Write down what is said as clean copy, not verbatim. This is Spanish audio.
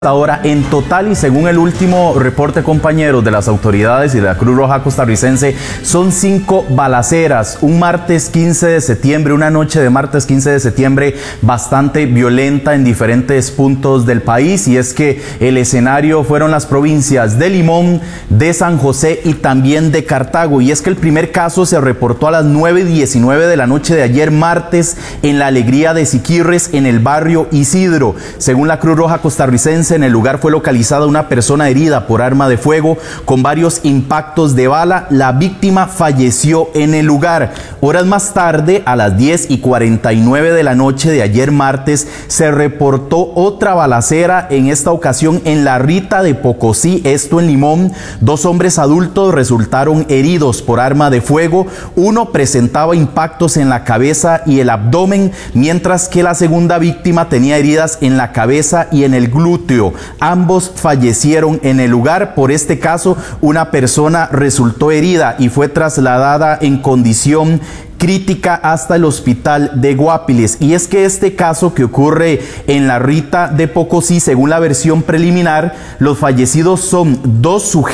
Ahora, en total y según el último reporte, compañeros, de las autoridades y de la Cruz Roja costarricense, son 5 balaceras. Un martes 15 de septiembre, una noche de martes 15 de septiembre bastante violenta en diferentes puntos del país, y es que el escenario fueron las provincias de Limón, de San José y también de Cartago. Y es que el primer caso se reportó a las 9:19 de la noche de ayer martes en la Alegría de Siquirres, en el barrio Isidro. Según la Cruz Roja costarricense, en el lugar fue localizada una persona herida por arma de fuego con varios impactos de bala. La víctima falleció en el lugar. Horas más tarde, a las 10:49 de la noche de ayer martes, se reportó otra balacera, en esta ocasión en La Rita de Pocosí, esto en Limón. 2 hombres adultos resultaron heridos por arma de fuego. Uno presentaba impactos en la cabeza y el abdomen, mientras que la segunda víctima tenía heridas en la cabeza y en el glúteo. Ambos fallecieron en el lugar. Por este caso, una persona resultó herida y fue trasladada en condición crítica hasta el hospital de Guapiles. Y es que este caso que ocurre en La Rita de Pocosí, según la versión preliminar, los fallecidos son 2 sujetos